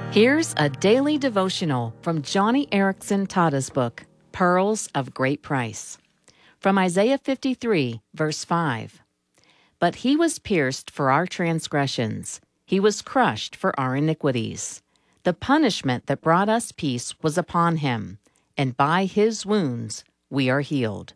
Here's a daily devotional from Joni Eareckson Tada's book, Pearls of Great Price. From Isaiah 53, verse 5. But he was pierced for our transgressions. He was crushed for our iniquities. The punishment that brought us peace was upon him, and by his wounds we are healed.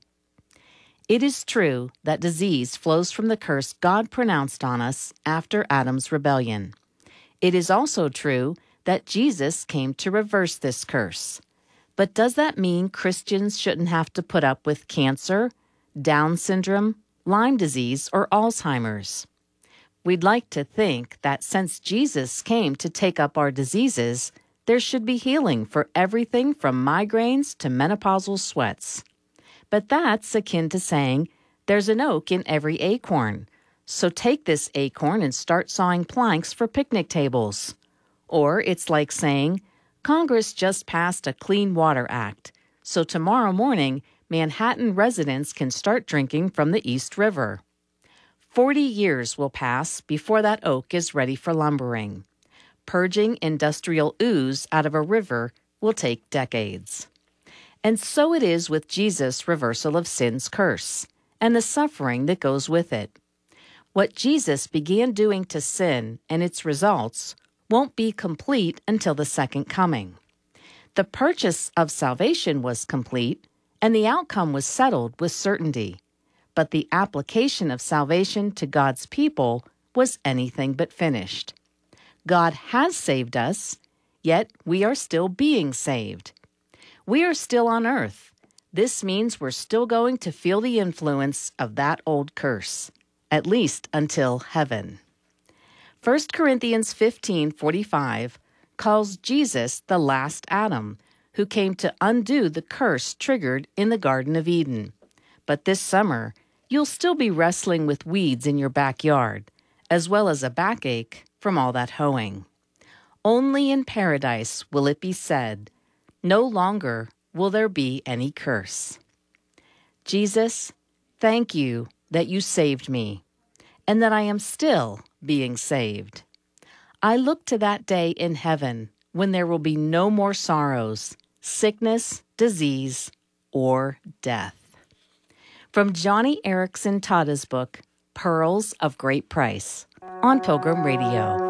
It is true that disease flows from the curse God pronounced on us after Adam's rebellion. It is also true that Jesus came to reverse this curse. But does that mean Christians shouldn't have to put up with cancer, Down syndrome, Lyme disease, or Alzheimer's? We'd like to think that since Jesus came to take up our diseases, there should be healing for everything from migraines to menopausal sweats. But that's akin to saying, there's an oak in every acorn, so take this acorn and start sawing planks for picnic tables. Or it's like saying, Congress just passed a Clean Water Act, so tomorrow morning, Manhattan residents can start drinking from the East River. 40 years will pass before that oak is ready for lumbering. Purging industrial ooze out of a river will take decades. And so it is with Jesus' reversal of sin's curse and the suffering that goes with it. What Jesus began doing to sin and its results won't be complete until the second coming. The purchase of salvation was complete, and the outcome was settled with certainty. But the application of salvation to God's people was anything but finished. God has saved us, yet we are still being saved. We are still on earth. This means we're still going to feel the influence of that old curse, at least until heaven. 1 Corinthians 15:45 calls Jesus the last Adam, who came to undo the curse triggered in the Garden of Eden. But this summer, you'll still be wrestling with weeds in your backyard, as well as a backache from all that hoeing. Only in paradise will it be said, no longer will there be any curse. Jesus, thank you that you saved me, and that I am still being saved. I look to that day in heaven when there will be no more sorrows, sickness, disease, or death. From Joni Eareckson Tada's book, Pearls of Great Price, on Pilgrim Radio.